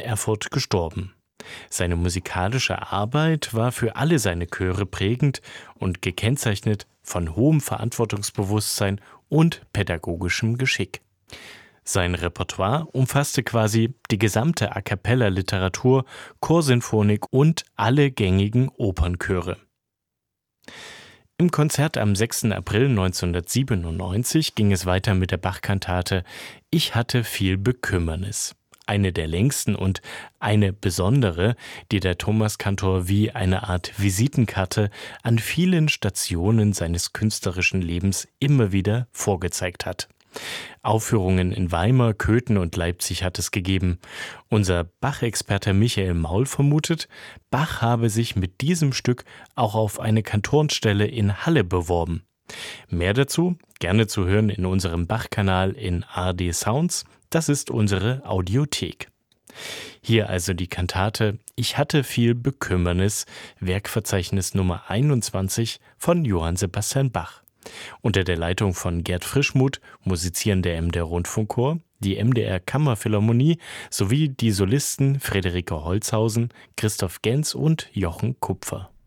Erfurt gestorben. Seine musikalische Arbeit war für alle seine Chöre prägend und gekennzeichnet von hohem Verantwortungsbewusstsein und pädagogischem Geschick. Sein Repertoire umfasste quasi die gesamte A-cappella-Literatur, Chorsinfonik und alle gängigen Opernchöre. Im Konzert am 6. April 1997 ging es weiter mit der Bach-Kantate »Ich hatte viel Bekümmernis«. Eine der längsten und eine besondere, die der Thomaskantor wie eine Art Visitenkarte an vielen Stationen seines künstlerischen Lebens immer wieder vorgezeigt hat. Aufführungen in Weimar, Köthen und Leipzig hat es gegeben. Unser Bach-Experte Michael Maul vermutet, Bach habe sich mit diesem Stück auch auf eine Kantorenstelle in Halle beworben. Mehr dazu gerne zu hören in unserem Bach-Kanal in ARD Sounds. Das ist unsere Audiothek. Hier also die Kantate »Ich hatte viel Bekümmernis«, Werkverzeichnis Nummer 21 von Johann Sebastian Bach. Unter der Leitung von Gerd Frischmuth musizieren der MDR Rundfunkchor, die MDR Kammerphilharmonie sowie die Solisten Friederike Holzhausen, Christoph Genz und Jochen Kupfer.